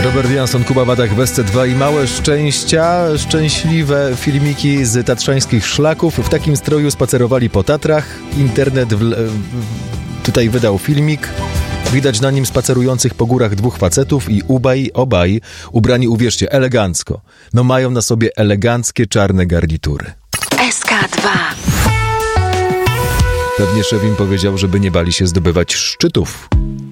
Robert Jansson, Kuba Wadach, Wesce 2 i małe szczęścia, szczęśliwe filmiki z tatrzańskich szlaków. W takim stroju spacerowali po Tatrach. Internet tutaj wydał filmik. Widać na nim spacerujących po górach dwóch facetów i obaj ubrani, uwierzcie, elegancko. No mają na sobie eleganckie czarne garnitury. SK2. Pewnie szef im powiedział, żeby nie bali się zdobywać szczytów.